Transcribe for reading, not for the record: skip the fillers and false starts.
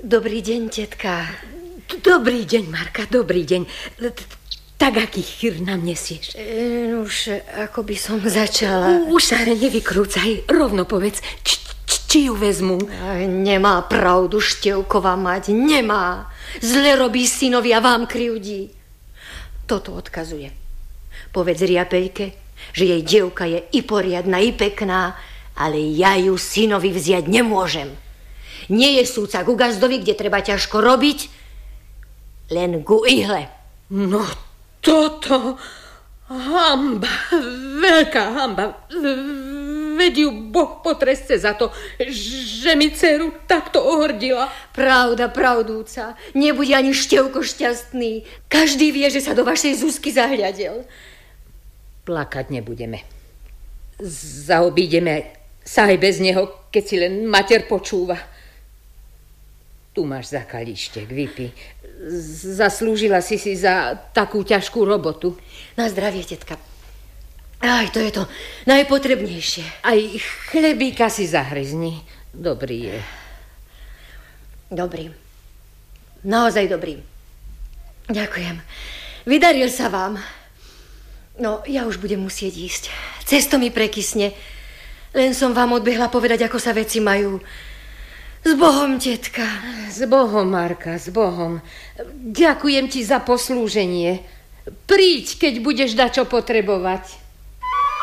Dobrý deň, tetka. Dobrý deň, Marka, dobrý deň. Tak aký chýr nám nesieš? Už ako by som začala. Už sa nevykrúcaj, rovno povedz, či ju vezmu. Nemá pravdu, Števková mať, nemá. Zle robí synovi a vám krivdí. Toto odkazuje. Povedz Riapeľke, že jej dievka je i poriadna, i pekná, ale ja ju synovi vziať nemôžem. Nie je súca ku gazdovi, kde treba ťažko robiť, len ku ihle. No toto hamba, veľká hamba. Veď ju Boh potrestce za to, že mi dceru takto ohrdila. Pravda, pravdúca. Nebude ani Števko šťastný. Každý vie, že sa do vašej Zuzky zahľadel. Plakať nebudeme. Zaobídeme sa aj bez neho, keď si len mater počúva. Tu máš za kalištek, vypí. Zaslúžila si za takú ťažkú robotu. Na zdravie, tetka. Aj, to je to najpotrebnejšie. Aj chlebíka si zahryzni. Dobrý je. Dobrý. Naozaj dobrý. Ďakujem. Vydaril sa vám. No, ja už budem musieť ísť. Cesto mi prekysne. Len som vám odbehla povedať, ako sa veci majú. S Bohom, tetka. S Bohom, Marka, s Bohom. Ďakujem ti za poslúženie. Príď, keď budeš dačo potrebovať.